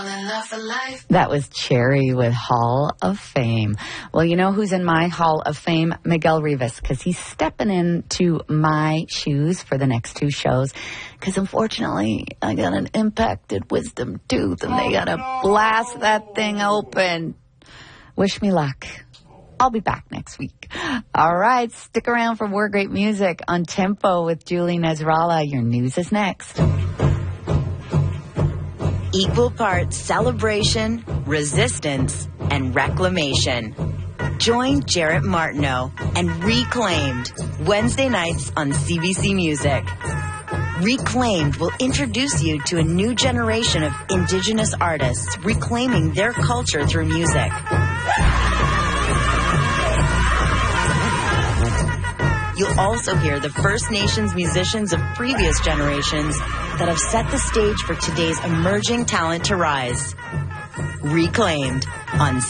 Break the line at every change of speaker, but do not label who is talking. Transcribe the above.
That was Cherry with Hall of Fame. Well, you know who's in my Hall of Fame? Miguel Rivas, because he's stepping into my shoes for the next two shows. Because unfortunately, I got an impacted wisdom tooth, and they got to blast that thing open. Wish me luck. I'll be back next week. All right, stick around for more great music on Tempo with Julie Nasrallah. Your news is next.
Equal parts celebration, resistance, and reclamation. Join Jarrett Martineau and Reclaimed Wednesday nights on CBC Music. Reclaimed will introduce you to a new generation of Indigenous artists reclaiming their culture through music. You'll also hear the First Nations musicians of previous generations that have set the stage for today's emerging talent to rise. Reclaimed on